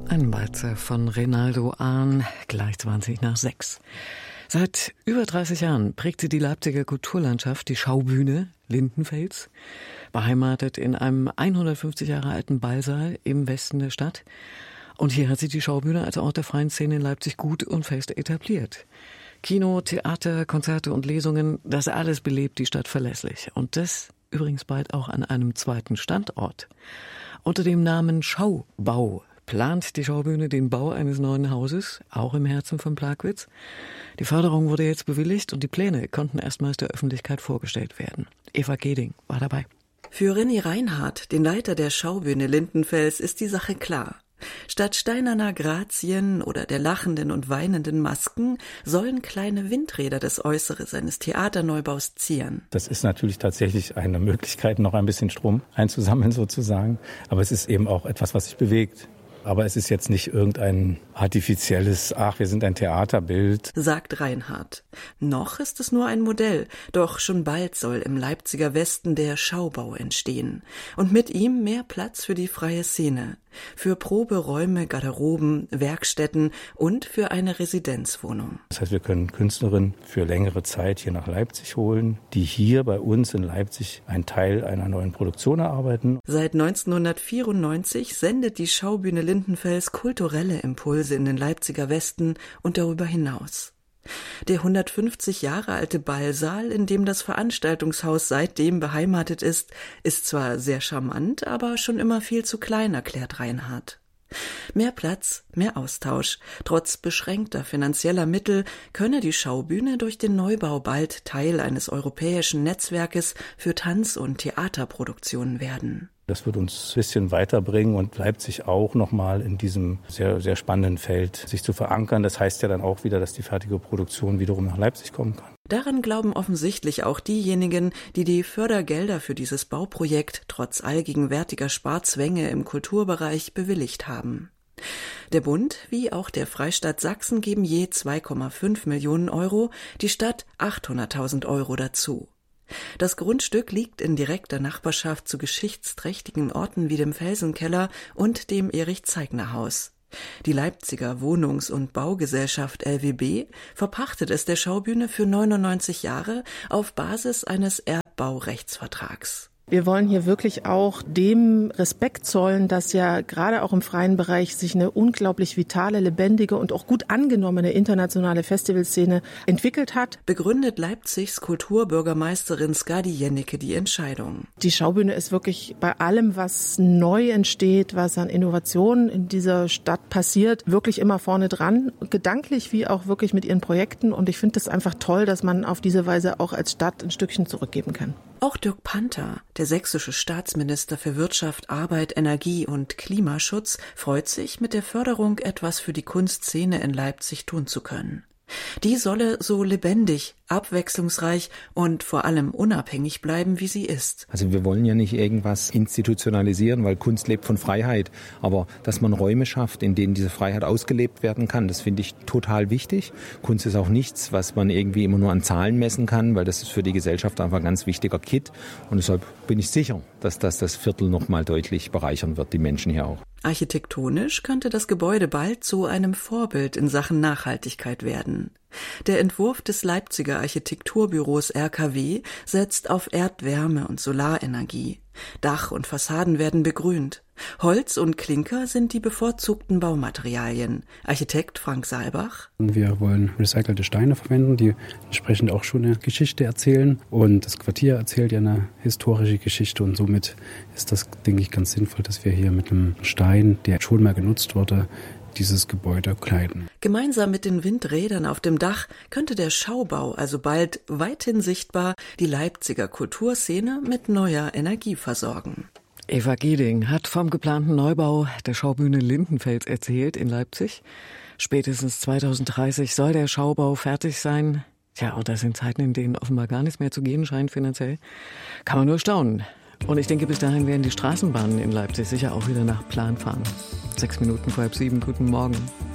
Ein Walzer von Rinaldo Ahn, gleich 20:06. Seit über 30 Jahren prägt sie die Leipziger Kulturlandschaft, die Schaubühne Lindenfels, beheimatet in einem 150 Jahre alten Ballsaal im Westen der Stadt. Und hier hat sie die Schaubühne als Ort der freien Szene in Leipzig gut und fest etabliert. Kino, Theater, Konzerte und Lesungen, das alles belebt die Stadt verlässlich. Und das übrigens bald auch an einem zweiten Standort. Unter dem Namen Schaubau plant die Schaubühne den Bau eines neuen Hauses, auch im Herzen von Plagwitz. Die Förderung wurde jetzt bewilligt und die Pläne konnten erstmals der Öffentlichkeit vorgestellt werden. Eva Geding war dabei. Für René Reinhardt, den Leiter der Schaubühne Lindenfels, ist die Sache klar. Statt steinerner Grazien oder der lachenden und weinenden Masken sollen kleine Windräder das Äußere seines Theaterneubaus zieren. Das ist natürlich tatsächlich eine Möglichkeit, noch ein bisschen Strom einzusammeln sozusagen. Aber es ist eben auch etwas, was sich bewegt. Aber es ist jetzt nicht irgendein artifizielles, wir sind ein Theaterbild, sagt Reinhardt. Noch ist es nur ein Modell, doch schon bald soll im Leipziger Westen der Schaubau entstehen. Und mit ihm mehr Platz für die freie Szene, für Proberäume, Garderoben, Werkstätten und für eine Residenzwohnung. Das heißt, wir können Künstlerinnen für längere Zeit hier nach Leipzig holen, die hier bei uns in Leipzig einen Teil einer neuen Produktion erarbeiten. Seit 1994 sendet die Schaubühne Lindenfels kulturelle Impulse in den Leipziger Westen und darüber hinaus. Der 150 Jahre alte Ballsaal, in dem das Veranstaltungshaus seitdem beheimatet ist zwar sehr charmant, aber schon immer viel zu klein, erklärt Reinhardt. Mehr Platz, mehr Austausch. Trotz beschränkter finanzieller Mittel könne die Schaubühne durch den Neubau bald Teil eines europäischen Netzwerkes für Tanz- und Theaterproduktionen werden. Das wird uns ein bisschen weiterbringen und Leipzig auch nochmal in diesem sehr, sehr spannenden Feld sich zu verankern. Das heißt ja dann auch wieder, dass die fertige Produktion wiederum nach Leipzig kommen kann. Daran glauben offensichtlich auch diejenigen, die die Fördergelder für dieses Bauprojekt trotz allgegenwärtiger Sparzwänge im Kulturbereich bewilligt haben. Der Bund wie auch der Freistaat Sachsen geben je 2,5 Millionen Euro, die Stadt 800.000 Euro dazu. Das Grundstück liegt in direkter Nachbarschaft zu geschichtsträchtigen Orten wie dem Felsenkeller und dem Erich-Zeigner-Haus. Die Leipziger Wohnungs- und Baugesellschaft LWB verpachtet es der Schaubühne für 99 Jahre auf Basis eines Erbbaurechtsvertrags. Wir wollen hier wirklich auch dem Respekt zollen, dass ja gerade auch im freien Bereich sich eine unglaublich vitale, lebendige und auch gut angenommene internationale Festivalszene entwickelt hat. Begründet Leipzigs Kulturbürgermeisterin Skadi Jennecke die Entscheidung. Die Schaubühne ist wirklich bei allem, was neu entsteht, was an Innovationen in dieser Stadt passiert, wirklich immer vorne dran, gedanklich wie auch wirklich mit ihren Projekten. Und ich finde es einfach toll, dass man auf diese Weise auch als Stadt ein Stückchen zurückgeben kann. Auch Dirk Panther, der sächsische Staatsminister für Wirtschaft, Arbeit, Energie und Klimaschutz, freut sich, mit der Förderung etwas für die Kunstszene in Leipzig tun zu können. Die solle so lebendig, abwechslungsreich und vor allem unabhängig bleiben, wie sie ist. Also wir wollen ja nicht irgendwas institutionalisieren, weil Kunst lebt von Freiheit. Aber dass man Räume schafft, in denen diese Freiheit ausgelebt werden kann, das finde ich total wichtig. Kunst ist auch nichts, was man irgendwie immer nur an Zahlen messen kann, weil das ist für die Gesellschaft einfach ein ganz wichtiger Kit. Und deshalb bin ich sicher, dass das Viertel noch mal deutlich bereichern wird, die Menschen hier auch. Architektonisch könnte das Gebäude bald zu einem Vorbild in Sachen Nachhaltigkeit werden. Der Entwurf des Leipziger Architekturbüros RKW setzt auf Erdwärme und Solarenergie. Dach und Fassaden werden begrünt. Holz und Klinker sind die bevorzugten Baumaterialien. Architekt Frank Saalbach. Wir wollen recycelte Steine verwenden, die entsprechend auch schon eine Geschichte erzählen. Und das Quartier erzählt ja eine historische Geschichte. Und somit ist das, denke ich, ganz sinnvoll, dass wir hier mit einem Stein, der schon mal genutzt wurde, dieses Gebäude kleiden. Gemeinsam mit den Windrädern auf dem Dach könnte der Schaubau also bald weithin sichtbar die Leipziger Kulturszene mit neuer Energie versorgen. Eva Geding hat vom geplanten Neubau der Schaubühne Lindenfels erzählt in Leipzig. Spätestens 2030 soll der Schaubau fertig sein. Tja, und das sind Zeiten, in denen offenbar gar nichts mehr zu gehen scheint finanziell. Kann man nur staunen. Und ich denke, bis dahin werden die Straßenbahnen in Leipzig sicher auch wieder nach Plan fahren. 6 Minuten vor 7:30. Guten Morgen.